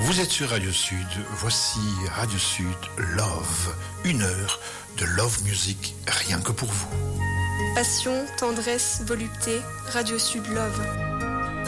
Vous êtes sur Radio Sud, voici Radio Sud Love, 1 heure de Love Music, rien que pour vous. Passion, tendresse, volupté, Radio Sud Love.